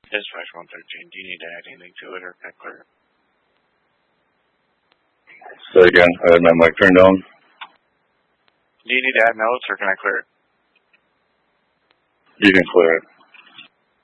Dispatch 113, do you need to add anything to it or can I clear it? Say again, I had my mic turned on. Do you need to add notes or can I clear it? You can clear it.